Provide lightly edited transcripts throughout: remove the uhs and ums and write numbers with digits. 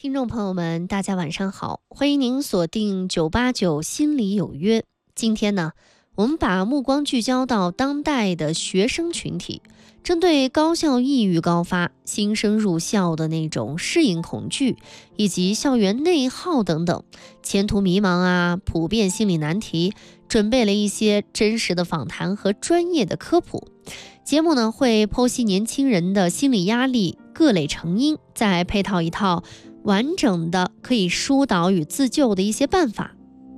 听众朋友们，大家晚上好，欢迎您锁定989心理有约。今天呢，我们把目光聚焦到当代的学生群体，针对高校抑郁高发、新生入校的那种适应恐惧，以及校园内耗等等前途迷茫啊、普遍心理难题，准备了一些真实的访谈和专业的科普。节目呢会剖析年轻人的心理压力各类成因，再配套一套完整的可以疏导与自救的一些办法，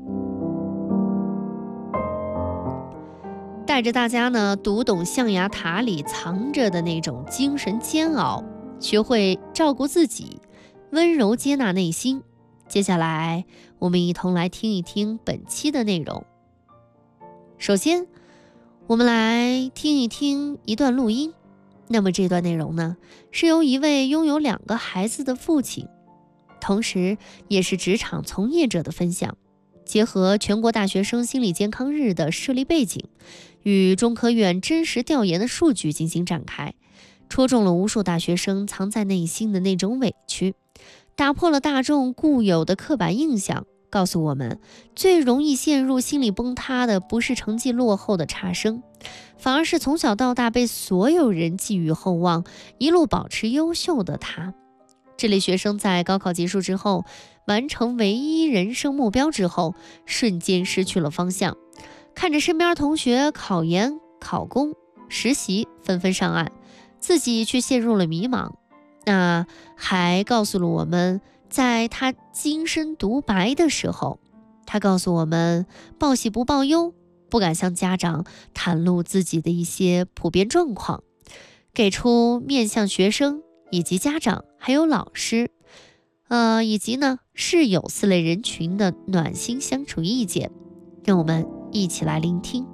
带着大家呢读懂象牙塔里藏着的那种精神煎熬，学会照顾自己，温柔接纳内心。接下来我们一同来听一听本期的内容。首先我们来听一听一段录音，那么这段内容呢是由一位拥有2个孩子的父亲，同时也是职场从业者的分享，结合全国大学生心理健康日的设立背景，与中科院真实调研的数据进行展开，戳中了无数大学生藏在内心的那种委屈，打破了大众固有的刻板印象，告诉我们最容易陷入心理崩塌的不是成绩落后的差生，反而是从小到大被所有人寄予厚望，一路保持优秀的他。这类学生在高考结束之后，完成唯一人生目标之后，瞬间失去了方向，看着身边同学考研、考公、实习纷纷上岸，自己却陷入了迷茫。那还告诉了我们，在他今生独白的时候，他告诉我们报喜不报忧，不敢向家长袒露自己的一些普遍状况，给出面向学生以及家长还有老师以及呢室友4类人群的暖心相处意见，让我们一起来聆听。